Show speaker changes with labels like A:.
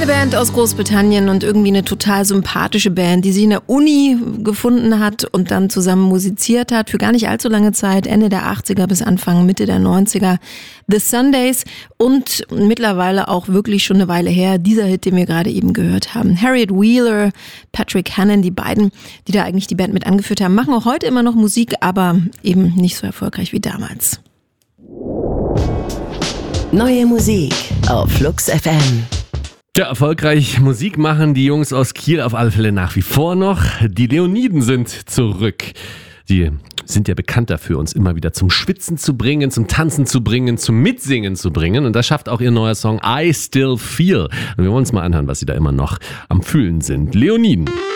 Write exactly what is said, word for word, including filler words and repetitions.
A: Eine Band aus Großbritannien und irgendwie eine total sympathische Band, die sich in der Uni gefunden hat und dann zusammen musiziert hat für gar nicht allzu lange Zeit, Ende der achtziger bis Anfang, Mitte der neunziger. The Sundays und mittlerweile auch wirklich schon eine Weile her, dieser Hit, den wir gerade eben gehört haben. Harriet Wheeler, Patrick Hannon, die beiden, die da eigentlich die Band mit angeführt haben, machen auch heute immer noch Musik, aber eben nicht so erfolgreich wie damals.
B: Neue Musik auf Flux F M.
C: Ja, erfolgreich Musik machen die Jungs aus Kiel auf alle Fälle nach wie vor noch. Die Leoniden sind zurück. Die sind ja bekannt dafür, uns immer wieder zum Schwitzen zu bringen, zum Tanzen zu bringen, zum Mitsingen zu bringen. Und das schafft auch ihr neuer Song I Still Feel. Und wir wollen uns mal anhören, was sie da immer noch am Fühlen sind. Leoniden.